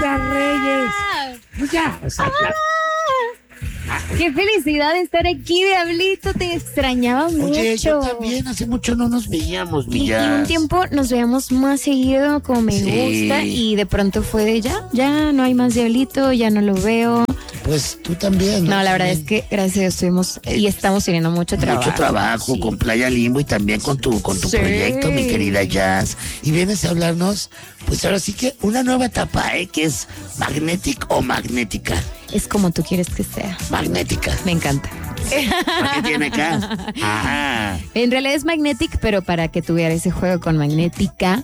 Reyes. Pues ya, o sea, Qué felicidad estar aquí, Diablito. Te extrañaba mucho. Oye, yo también, hace mucho no nos veíamos, mi Y un tiempo nos veíamos más seguido, como me gusta, y de pronto fue de ya no hay más Diablito, ya no lo veo. Pues tú también. No, la verdad es que gracias a Dios estuvimos y estamos teniendo mucho trabajo. Mucho trabajo Sí. con Playa Limbo y también con tu Sí. proyecto, mi querida Jazz. Y vienes a hablarnos, pues ahora sí que una nueva etapa, que es Magnetic o Magnética. Es como tú quieres que sea. Magnética. Me encanta. ¿Por qué tiene acá? Ah, En realidad es Magnetic, pero para que tuviera ese juego con Magnética.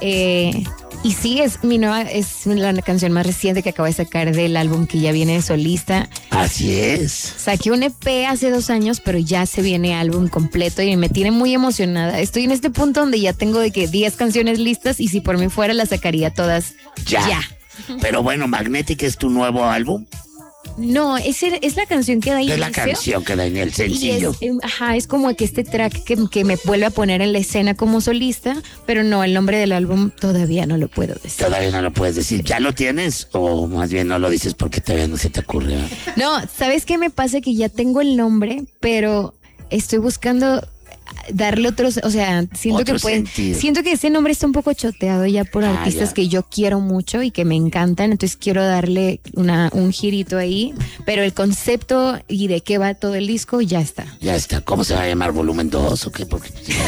Y sí, es la canción más reciente que acabo de sacar del álbum que ya viene de solista. así es. Saqué un EP hace 2 años, pero ya se viene álbum completo y me tiene muy emocionada. Estoy en este punto donde ya tengo de que 10 canciones listas y si por mí fuera las sacaría todas ya. Pero bueno, Magnetic es tu nuevo álbum. No, es la canción que da inicio. Es la canción que da en el Y sencillo. es como que este track que me vuelve a poner en la escena como solista, pero no, el nombre del álbum todavía no lo puedo decir. Todavía no lo puedes decir. ¿Ya lo tienes? O más bien no lo dices porque todavía no se te ocurre. No, ¿sabes qué me pasa? Que ya tengo el nombre, pero estoy buscando darle otros, o sea, Otro sentido. siento que ese nombre está un poco choteado ya por artistas ya. que yo quiero mucho y que me encantan, entonces quiero darle un girito ahí, pero el concepto y de qué va todo el disco ya está. Ya está. ¿Cómo se va a llamar? ¿Volumen 2 o qué? Porque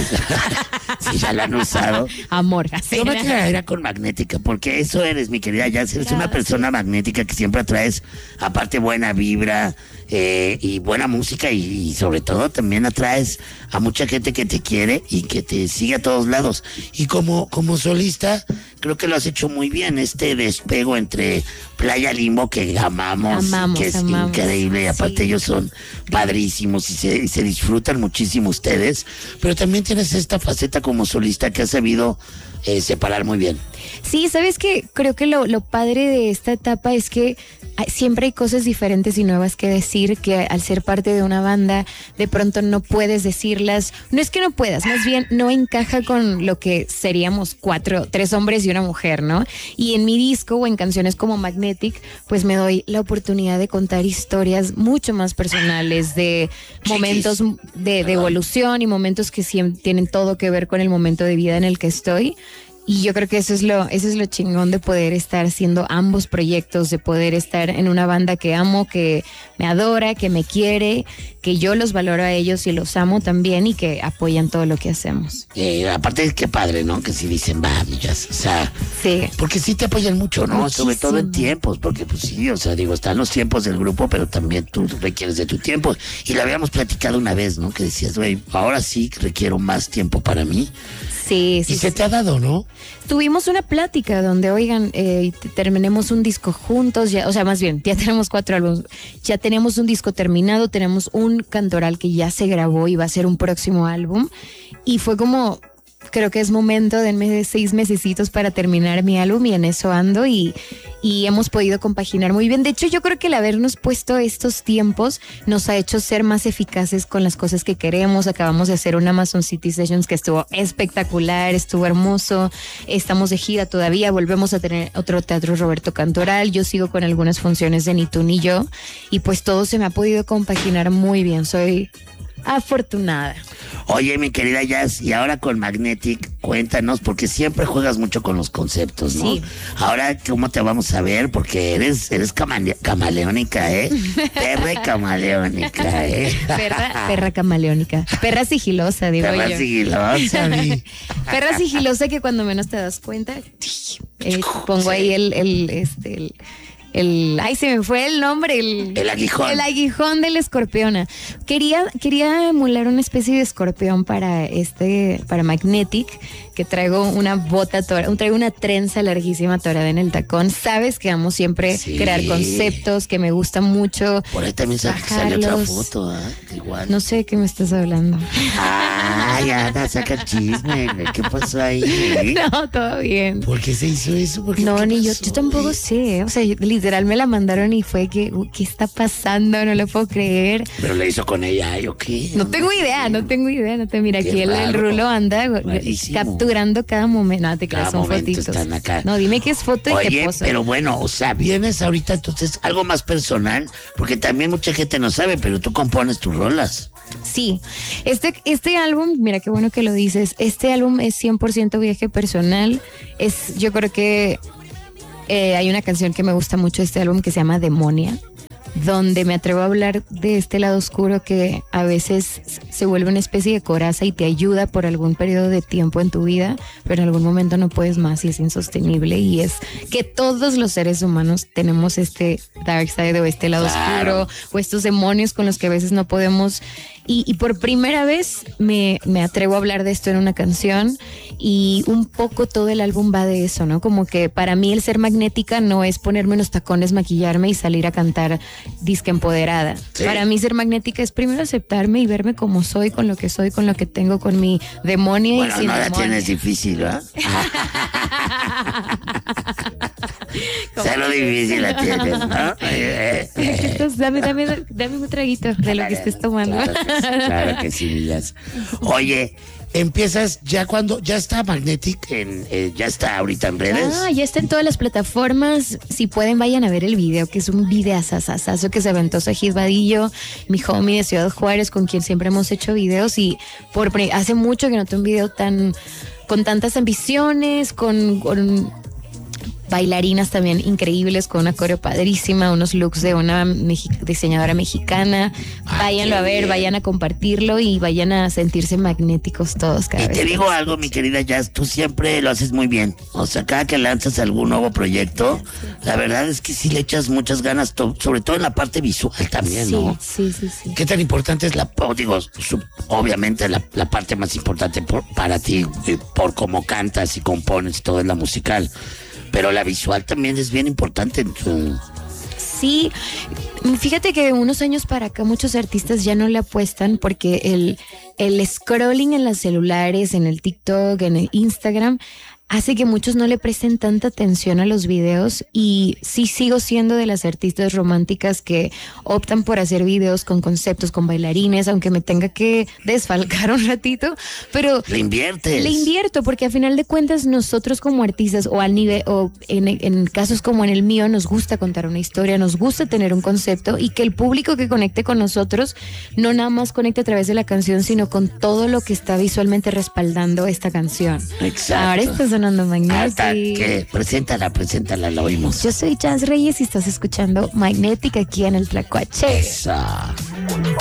si ya la han usado. Amor, Yo me quedaría con Magnética, porque eso eres, mi querida Jazz. Eres una persona magnética que siempre atraes, aparte, buena vibra y buena música y sobre todo también atraes a mucha gente que te quiere y que te sigue a todos lados. Y como solista, creo que lo has hecho muy bien. Este despego entre Playa Limbo, que amamos que es increíble. Y aparte sí. ellos son padrísimos y se disfrutan muchísimo ustedes. Pero también tienes esta faceta como solista que has sabido separar muy bien. Sí, sabes que creo que lo padre de esta etapa es que siempre hay cosas diferentes y nuevas que decir, que al ser parte de una banda de pronto no puedes decirlas. No es que no puedas, más bien no encaja con lo que seríamos 3 hombres y una mujer, ¿no? Y en mi disco o en canciones como Magnetic, pues me doy la oportunidad de contar historias mucho más personales, de momentos de evolución y momentos que tienen todo que ver con el momento de vida en el que estoy. Y yo creo que eso es lo chingón de poder estar haciendo ambos proyectos, de poder estar en una banda que amo, que me adora, que me quiere, que yo los valoro a ellos y los amo también y que apoyan todo lo que hacemos. Aparte, qué padre, ¿no? Que si dicen, va, Jazz, o sea, Sí. porque sí te apoyan mucho, ¿no? Muchísimo. Sobre todo en tiempos, porque pues sí, o sea, digo, están los tiempos del grupo, pero también tú requieres de tu tiempo. Y lo habíamos platicado una vez, ¿no? Que decías, güey, ahora sí requiero más tiempo para mí. Sí, Y se te ha dado, ¿no? Tuvimos una plática donde, oigan, terminemos un disco juntos, ya, o sea, más bien, ya tenemos 4 álbumes, ya tenemos un disco terminado, tenemos un cantoral que ya se grabó y va a ser un próximo álbum. Y fue como, creo que es momento, denme 6 mesecitos para terminar mi álbum y en eso ando y hemos podido compaginar muy bien. De hecho, yo creo que el habernos puesto estos tiempos nos ha hecho ser más eficaces con las cosas que queremos. Acabamos de hacer un Amazon City Sessions que estuvo espectacular, estuvo hermoso. Estamos de gira todavía, volvemos a tener otro Teatro Roberto Cantoral. Yo sigo con algunas funciones de Ni tú ni yo y pues todo se me ha podido compaginar muy bien. Soy afortunada. Oye, mi querida Jazz, y ahora con Magnetic, cuéntanos, porque siempre juegas mucho con los conceptos, ¿no? Sí. Ahora, ¿cómo te vamos a ver? Porque eres camaleónica, ¿eh? Perra camaleónica, ¿eh? Perra camaleónica. Perra sigilosa, digo Perra yo. sigilosa, mi. Perra sigilosa que cuando menos te das cuenta, pongo ahí ay, se me fue el nombre. El aguijón. El aguijón de la escorpiona. Quería emular una especie de escorpión para Magnetic, que traigo una traigo una trenza larguísima atorada en el tacón. Sabes que amo siempre crear conceptos, que me gusta mucho. Por ahí también sale otra foto, igual. No sé de qué me estás hablando. Ay, anda, saca el chisme. ¿Qué pasó ahí? No, todo bien. ¿Por qué se hizo eso? No, ni yo tampoco sé. O sea, literal literal me la mandaron y fue que, ¿qué está pasando? No lo puedo creer. Pero le hizo con ella, ¿o qué? No tengo idea. Mira, aquí el Rulo anda capturando cada momento. No, te creas, son fotitos. Están acá. No, dime qué es foto y qué pozo. Pero bueno, o sea, vienes ahorita entonces algo más personal, porque también mucha gente no sabe, pero tú compones tus rolas. Sí, este álbum, mira qué bueno que lo dices, este álbum es 100% viaje personal. Yo creo que hay una canción que me gusta mucho de este álbum que se llama Demonia, donde me atrevo a hablar de este lado oscuro que a veces se vuelve una especie de coraza y te ayuda por algún periodo de tiempo en tu vida, pero en algún momento no puedes más y es insostenible, y es que todos los seres humanos tenemos este dark side o este lado oscuro o estos demonios con los que a veces no podemos. Y por primera vez me atrevo a hablar de esto en una canción, y un poco todo el álbum va de eso, ¿no? Como que para mí el ser magnética no es ponerme unos tacones, maquillarme y salir a cantar disque empoderada. Sí. Para mí ser magnética es primero aceptarme y verme como soy, con lo que tengo, con mi demonio, bueno, y sin no la demonio. tienes difícil, ¿verdad? Cero difícil la tienes, ¿no? Entonces, dame un traguito de lo que estés tomando. Claro que sí, Millas. Oye, empiezas ya cuando ya está Magnetic, ya está ahorita en redes. Ya está en todas las plataformas. Si pueden, vayan a ver el video, que es un videazazazazo que se aventó Sajid Vadillo, mi homie de Ciudad Juárez, con quien siempre hemos hecho videos, y hace mucho que no tengo un video con tantas ambiciones, con bailarinas también increíbles, con una coreo padrísima, unos looks de una diseñadora mexicana. Váyanlo a ver, vayan a compartirlo y vayan a sentirse magnéticos todos cada vez. Y te digo algo, mi querida Jazz, tú siempre lo haces muy bien. O sea, cada que lanzas algún nuevo proyecto, la verdad es que sí le echas muchas ganas, sobre todo en la parte visual también, ¿no? Sí. ¿Qué tan importante es obviamente la parte más importante para ti, por cómo cantas y compones, todo es la musical? Pero la visual también es bien importante en tu... Sí, fíjate que de unos años para acá muchos artistas ya no le apuestan, porque el scrolling en los celulares, en el TikTok, en el Instagram, hace que muchos no le presten tanta atención a los videos. Y sí sigo siendo de las artistas románticas que optan por hacer videos con conceptos, con bailarines, aunque me tenga que desfalcar un ratito, pero le invierto, porque a final de cuentas nosotros como artistas, o al nivel, o en casos como en el mío, nos gusta contar una historia, nos gusta tener un concepto, y que el público que conecte con nosotros no nada más conecte a través de la canción, sino con todo lo que está visualmente respaldando esta canción. Exacto. Ahora está sonando Magnetic. ¿Qué? Preséntala, la oímos. Yo soy Jazz Reyes y estás escuchando Magnetic aquí en el Tlacuache. Esa.